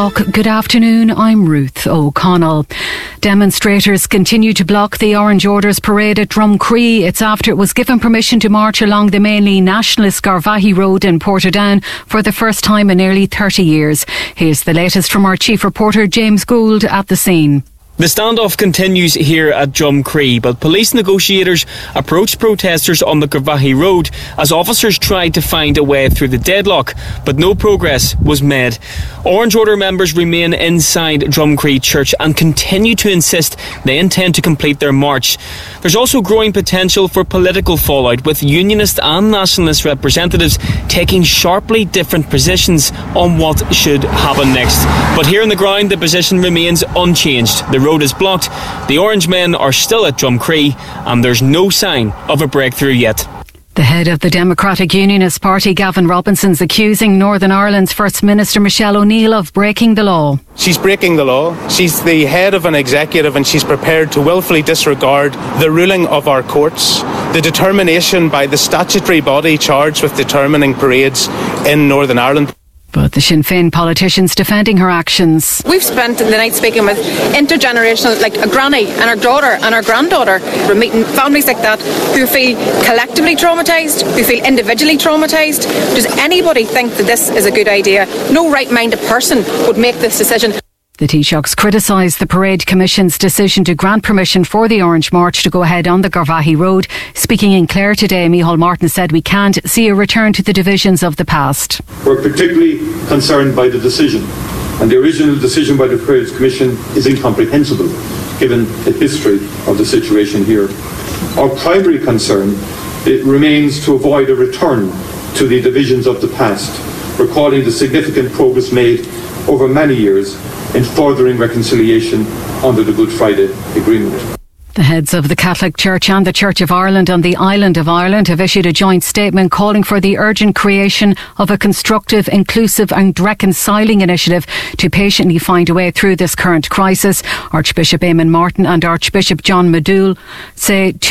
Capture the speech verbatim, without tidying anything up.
Good afternoon, I'm Ruth O'Connell. Demonstrators continue to block the Orange Orders parade at Drumcree. It's after it was given permission to march along the mainly nationalist Garvaghey Road in Portadown for the first time in nearly thirty years. Here's the latest from our chief reporter James Gould at the scene. The standoff continues here at Drumcree, but police negotiators approached protesters on the Garvaghey Road as officers tried to find a way through the deadlock, but no progress was made. Orange Order members remain inside Drumcree Church and continue to insist they intend to complete their march. There's also growing potential for political fallout, with unionist and nationalist representatives taking sharply different positions on what should happen next. But here on the ground, the position remains unchanged. The road is blocked, the Orange men are still at Drumcree, and there's no sign of a breakthrough yet. The head of the Democratic Unionist Party, Gavin Robinson's accusing Northern Ireland's First Minister Michelle O'Neill of breaking the law. She's breaking the law. She's the head of an executive and she's prepared to willfully disregard the ruling of our courts, the determination by the statutory body charged with determining parades in Northern Ireland. But the Sinn Féin politicians defending her actions. We've spent the night speaking with intergenerational, like a granny and her daughter and her granddaughter. We're meeting families like that who feel collectively traumatised, who feel individually traumatised. Does anybody think that this is a good idea? No right-minded person would make this decision. The Taoiseachs criticised the Parade Commission's decision to grant permission for the Orange March to go ahead on the Garvaghey Road. Speaking in Clare today, Micheál Martin said we can't see a return to the divisions of the past. We're particularly concerned by the decision, and the original decision by the Parade Commission is incomprehensible given the history of the situation here. Our primary concern it remains to avoid a return to the divisions of the past, recalling the significant progress made over many years in furthering reconciliation under the Good Friday Agreement. The heads of the Catholic Church and the Church of Ireland on the island of Ireland have issued a joint statement calling for the urgent creation of a constructive, inclusive and reconciling initiative to patiently find a way through this current crisis. Archbishop Eamon Martin and Archbishop John Madool say